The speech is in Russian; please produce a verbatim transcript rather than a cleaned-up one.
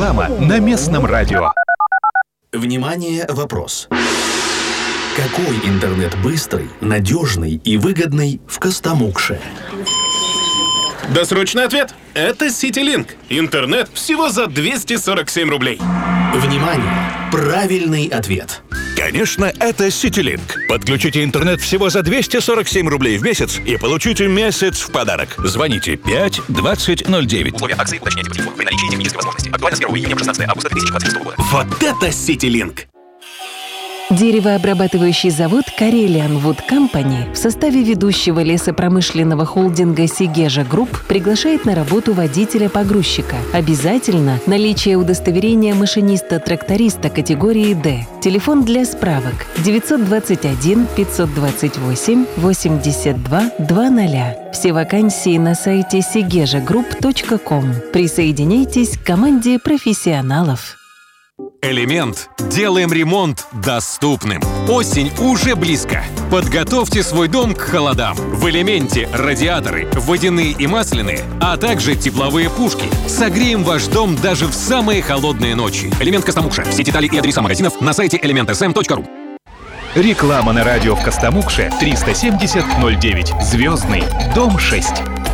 Реклама на местном радио. Внимание, вопрос. Какой интернет быстрый, надежный и выгодный в Костомукше? Досрочный ответ – это CityLink. Интернет всего за двести сорок семь рублей. Внимание! Правильный ответ. Конечно, это CityLink. Подключите интернет всего за двести сорок семь рублей в месяц и получите месяц в подарок. Звоните пять двадцать ноль девять. Условия акции уточняйте по телефону при наличии технической возможности. Актуально с первого июня по шестнадцатое августа две тысячи двадцать шестого года. Вот это CityLink! Деревообрабатывающий завод Karelian Wood Company в составе ведущего лесопромышленного холдинга Сигежа Групп приглашает на работу водителя-погрузчика. Обязательно наличие удостоверения машиниста-тракториста категории «Д». Телефон для справок девятьсот двадцать один пятьсот двадцать восемь восемьдесят два двадцать. Все вакансии на сайте сигежа групп точка ком. Присоединяйтесь к команде профессионалов. Элемент. Делаем ремонт доступным. Осень уже близко. Подготовьте свой дом к холодам. В Элементе радиаторы, водяные и масляные, а также тепловые пушки. Согреем ваш дом даже в самые холодные ночи. Элемент Костомукша. Все детали и адреса магазинов на сайте элемент эс эм точка ру. Реклама на радио в Костомукше триста семьдесят ноль девять. Звездный. Дом шесть.